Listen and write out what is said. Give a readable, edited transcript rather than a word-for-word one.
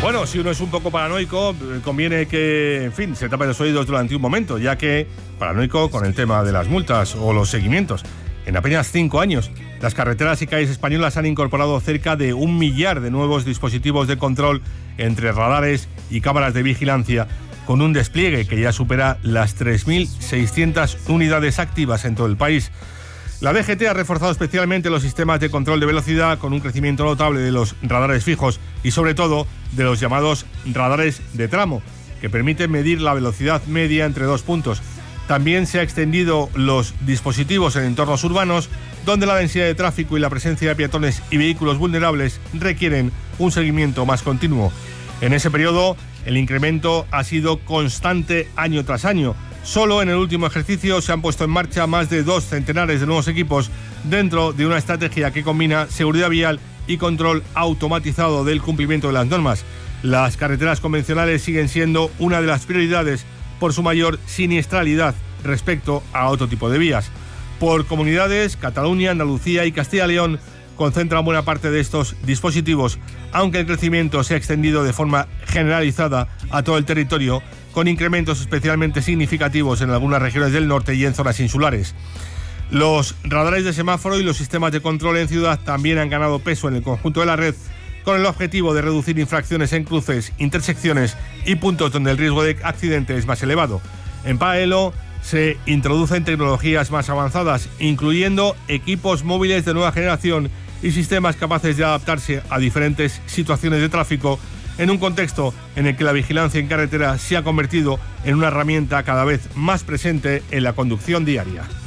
Bueno, si uno es un poco paranoico, conviene que, en fin, se tape los oídos durante un momento, ya que paranoico con el tema de las multas o los seguimientos. En apenas 5 años, las carreteras y calles españolas han incorporado cerca de 1 millar de nuevos dispositivos de control entre radares y cámaras de vigilancia, con un despliegue que ya supera las 3.600 unidades activas en todo el país. La DGT ha reforzado especialmente los sistemas de control de velocidad con un crecimiento notable de los radares fijos y sobre todo de los llamados radares de tramo, que permiten medir la velocidad media entre 2 puntos. También se ha extendido los dispositivos en entornos urbanos donde la densidad de tráfico y la presencia de peatones y vehículos vulnerables requieren un seguimiento más continuo. En ese periodo, el incremento ha sido constante año tras año. Solo en el último ejercicio se han puesto en marcha más de 2 centenares de nuevos equipos dentro de una estrategia que combina seguridad vial y control automatizado del cumplimiento de las normas. Las carreteras convencionales siguen siendo una de las prioridades por su mayor siniestralidad respecto a otro tipo de vías. Por comunidades, Cataluña, Andalucía y Castilla y León concentran buena parte de estos dispositivos, aunque el crecimiento se ha extendido de forma generalizada a todo el territorio, con incrementos especialmente significativos en algunas regiones del norte y en zonas insulares. Los radares de semáforo y los sistemas de control en ciudad también han ganado peso en el conjunto de la red, con el objetivo de reducir infracciones en cruces, intersecciones y puntos donde el riesgo de accidente es más elevado. En paralelo, se introducen tecnologías más avanzadas, incluyendo equipos móviles de nueva generación y sistemas capaces de adaptarse a diferentes situaciones de tráfico, en un contexto en el que la vigilancia en carretera se ha convertido en una herramienta cada vez más presente en la conducción diaria.